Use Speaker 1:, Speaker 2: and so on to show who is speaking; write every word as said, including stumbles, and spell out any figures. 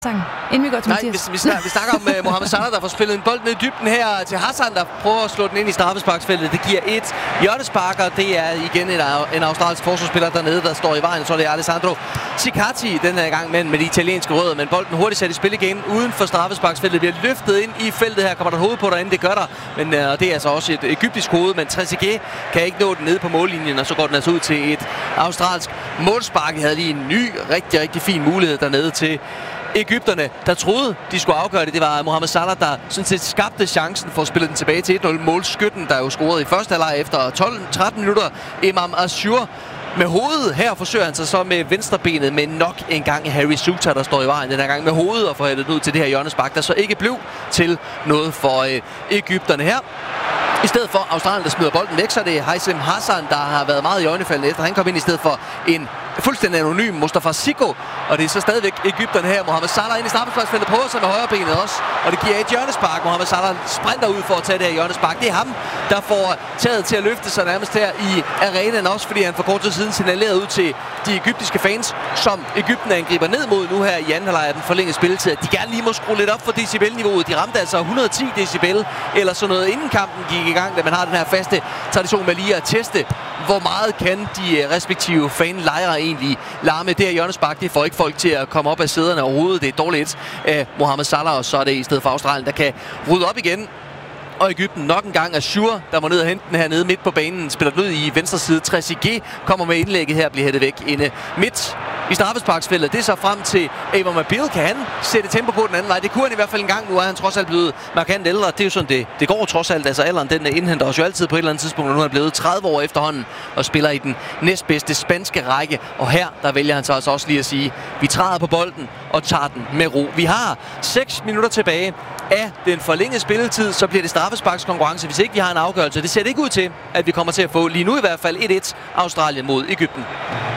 Speaker 1: Inden vi går til
Speaker 2: Nej,
Speaker 1: Mathias.
Speaker 2: vi, vi, snakker, vi snakker om uh, Mohamed Salah, der får spillet en bold ned i dybden her til Hassan, der prøver at slå den ind i straffesparksfeltet. Det giver et hjørnespark, og det er igen en, en australsk forsvarsspiller dernede, der står i vejen. Så er det Alessandro Cicatti den her gang med, med de italienske rødder, men bolden hurtigt sat i spil igen uden for straffesparksfeltet. Bliver løftet ind i feltet her, kommer der et hoved på derinde, det gør der. Men uh, det er altså også et egyptisk hoved, men Trezeguet kan ikke nå den nede på mållinjen, og så går den altså ud til et australsk målspark. Jeg havde lige en ny, rigtig, rigtig fin mulighed dernede til Egypterne, der troede, de skulle afgøre det. Det var Mohamed Salah, der sådan set skabte chancen for at spille den tilbage til et nul. Målskytten, der jo scorede i første halvleg efter tolv tretten minutter. Imam Ashour med hovedet. Her forsøger han sig så med venstrebenet, men nok en gang Harry Souttar, der står i vejen den her gang med hovedet og får hældet ud til det her hjørnespark, der så ikke blev til noget for øh, Egypterne her. I stedet for Australien, der smider bolden væk, så er det Haitham Hassan, der har været meget i øjnefaldene efter. Han kom ind i stedet for en fuldstændig anonym Mustafa Siko. Og det er så stadigvæk Egypterne her. Mohamed Salah ind i straffesparksfeltet på sig med højre benet også. Og det giver et hjørnespark. Mohamed Salah sprinter ud for at tage det her hjørnespark. Det er ham, der får taget til at løfte sig nærmest her i arenaen også, fordi han for kort tid siden signalerede ud til de egyptiske fans, som Egypten angriber ned mod nu her i anden halvleg af den forlængede spilletid. De gerne lige må skrue lidt op for decibelniveauet. De ramte altså et hundrede og ti decibel eller sådan noget inden kampen gik i gang, da man har den her faste tradition med lige at teste, hvor meget kan de respektive fanlejre egentlig larme. Det her hjørnespark, det får ikke folk til at komme op af sæderne overhovedet. Det er dårligt af Mohamed Salah, og så er det i stedet for Australien, der kan rydde op igen. Og Egypten nok en gang Ashour, der må ned og hente den her nede midt på banen, spiller den ud i venstre side. Trezeguet kommer med indlægget her, bliver hættet væk inde midt i straffesparksfeltet. Det er så frem til Awer Mabil. Kan han sætte tempo på den anden vej? Det kunne han i hvert fald en gang. Nu er han trods alt blevet markant ældre. Det er jo sådan, det, det går trods alt. Altså alderen, den indhenter os jo altid på et eller andet tidspunkt. Og nu er han blevet tredive år efterhånden og spiller i den næstbedste spanske række. Og her, der vælger han så altså også lige at sige, vi træder på bolden og tager den med ro. Vi har seks minutter tilbage af den forlængede spilletid, så bliver det straffesparkskonkurrence, hvis ikke vi har en afgørelse. Det ser det ikke ud til, at vi kommer til at få lige nu i hvert fald et et Australien mod Egypten.